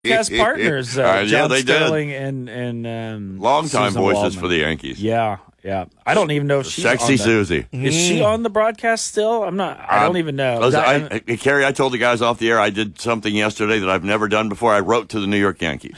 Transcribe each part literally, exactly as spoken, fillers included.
Cast partners, uh, uh, John yeah, they Sterling did. and and um, Longtime Susan voices Waldman. for the Yankees. Yeah, yeah. I don't even know if she's Sexy on the, Susie. Is she on the broadcast still? I'm not. I don't Um, even know. Listen, That- I, I, Carrie, I told the guys off the air I did something yesterday that I've never done before. I wrote to the New York Yankees.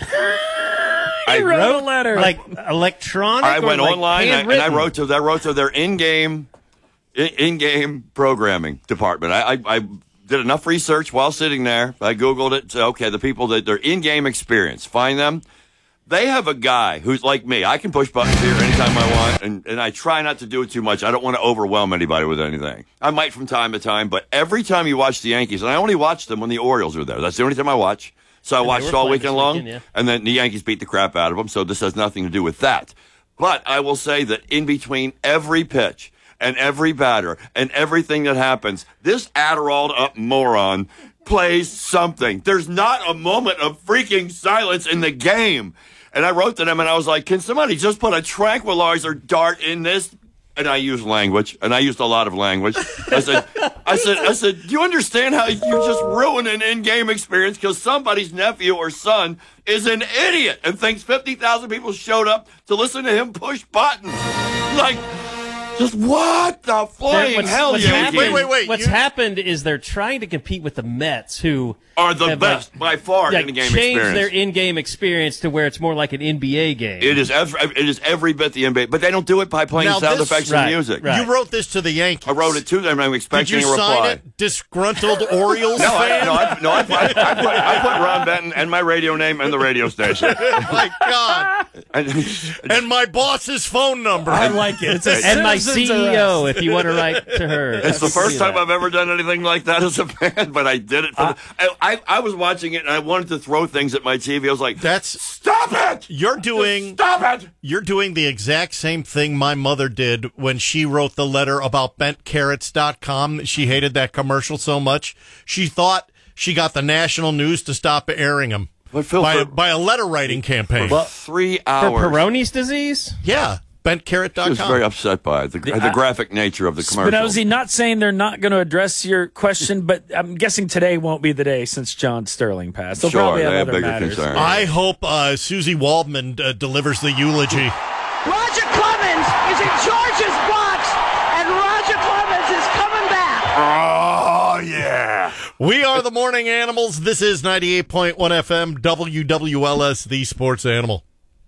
I wrote a letter. Like electronic? I or went like online and I, and I handwritten? wrote to I wrote to their in-game in- in-game programming department. I, I, I did enough research while sitting there. I Googled it. So, okay, the people that their in-game experience, find them. They have a guy who's like me. I can push buttons here anytime I want, and, and I try not to do it too much. I don't want to overwhelm anybody with anything. I might from time to time, but every time you watch the Yankees, and I only watch them when the Orioles are there. That's the only time I watch. So I And they watched were all playing weekend this long, weekend, yeah. and then the Yankees beat the crap out of them, so this has nothing to do with that. But I will say that in between every pitch and every batter and everything that happens, this Adderall up moron plays something. There's not a moment of freaking silence in the game. And I wrote to them, and I was like, can somebody just put a tranquilizer dart in this? And I used language, and I used a lot of language. I said, I said, I said, do you understand how you just ruin an in-game experience because somebody's nephew or son is an idiot and thinks fifty thousand people showed up to listen to him push buttons? Like, just what the flying What's- hell, what's Yankees? happened- Wait, wait, wait, What's you- happened is they're trying to compete with the Mets, who Are the have, best like, by far like, in the game change experience. their in-game experience to where it's more like an N B A game. It is every, it is every bit the N B A, but they don't do it by playing Now sound this- effects Right, and music. right. You wrote this to the Yankees. I wrote it to them. I'm Did expecting you a reply. sign it? Disgruntled Orioles No, I, fan? no, I, no, I, I, I, put, I put Ron Benton and my radio name and the radio station. Oh, my God. And, And my boss's phone number. I like it. It's a and my citizens C E O, arrest. if you want to write to her. it's the I can first see time that. I've ever done anything like that as a fan, but I did it. For the, I, I, I was watching it and I wanted to throw things at my T V. I was like, That's stop it! you're doing Stop it! you're doing the exact same thing my mother did when she wrote the letter about bent carrots dot com. She hated that commercial so much. She thought she got the national news to stop airing them But Phil, by, for, by a letter writing campaign. for three For hours. Peyronie's disease? yeah, bent carrot I dot was com. very upset by it, the, the, I- graphic nature of the commercial. Spinozzi, not saying they're not going to address your question, but I'm guessing today won't be the day since John Sterling passed. They'll Sure, probably they have have other bigger matters. concerns. I hope uh, Susie Waldman uh, delivers the eulogy. Roger Clemens is in George's box, and Roger Clemens is coming back. Oh, yeah. We are the Morning Animals. This is ninety-eight point one F M, W W L S, the Sports Animal.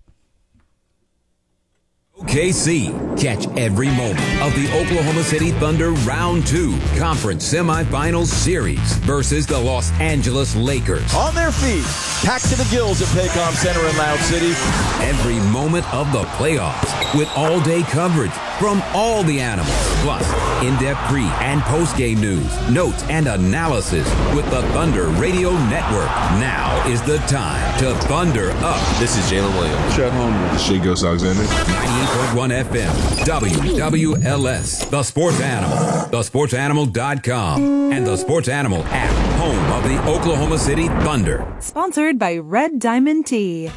O K C. Catch every moment of the Oklahoma City Thunder Round two Conference Semifinals Series versus the Los Angeles Lakers. On their feet, packed to the gills at Paycom Center in Loud City. Every moment of the playoffs with all-day coverage from all the animals. Plus, in-depth pre- and post-game news, notes, and analysis with the Thunder Radio Network. Now is the time to Thunder Up. This is Jalen Williams. Chet Holmgren. Shea Ghost Alexander. ninety-eight point one F M, W W L S, The Sports Animal, the sports animal dot com, and the Sports Animal app, home of the Oklahoma City Thunder. Sponsored by Red Diamond Tea.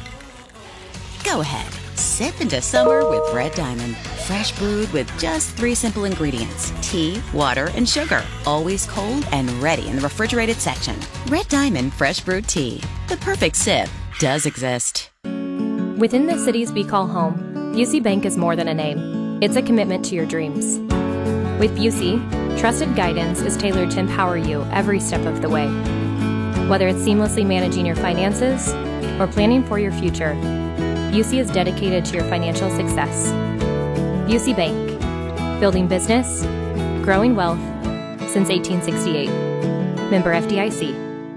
Go ahead, sip into summer with Red Diamond. Fresh brewed with just three simple ingredients: tea, water, and sugar. Always cold and ready in the refrigerated section. Red Diamond Fresh Brewed Tea. The perfect sip does exist. Within the cities we call home, Busey Bank is more than a name. It's a commitment to your dreams. With Busey, trusted guidance is tailored to empower you every step of the way. Whether it's seamlessly managing your finances or planning for your future, Busey is dedicated to your financial success. Busey Bank, building business, growing wealth since eighteen sixty-eight. Member F D I C.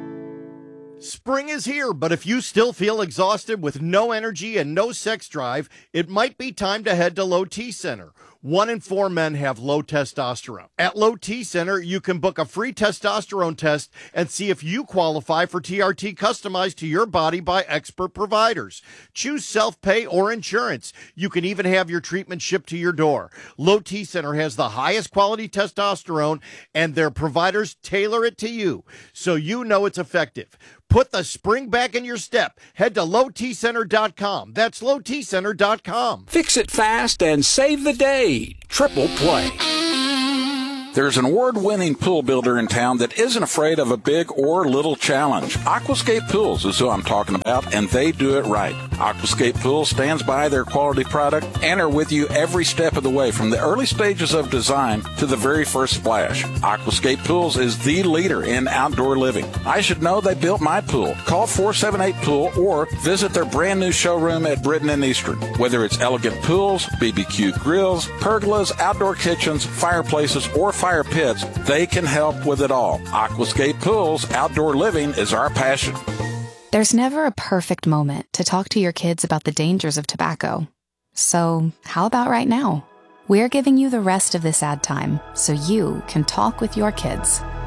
Spring is here, but if you still feel exhausted with no energy and no sex drive, it might be time to head to Low T Center. One in four men have low testosterone. At Low T Center, you can book a free testosterone test and see if you qualify for T R T customized to your body by expert providers. Choose self-pay or insurance. You can even have your treatment shipped to your door. Low T Center has the highest quality testosterone, and their providers tailor it to you, so you know it's effective. Put the spring back in your step. Head to low t center dot com. That's low t center dot com. Fix it fast and save the day. Triple Play. There's an award-winning pool builder in town that isn't afraid of a big or little challenge. Aquascape Pools is who I'm talking about, and they do it right. Aquascape Pools stands by their quality product and are with you every step of the way, from the early stages of design to the very first splash. Aquascape Pools is the leader in outdoor living. I should know they built my pool. Call four seven eight pool or visit their brand new showroom at Britton and Eastern. Whether it's elegant pools, B B Q grills, pergolas, outdoor kitchens, fireplaces, or fire pits, they can help with it all. Aquascape Pools, outdoor living is our passion. There's never a perfect moment to talk to your kids about the dangers of tobacco. So how about right now? We're giving you the rest of this ad time so you can talk with your kids.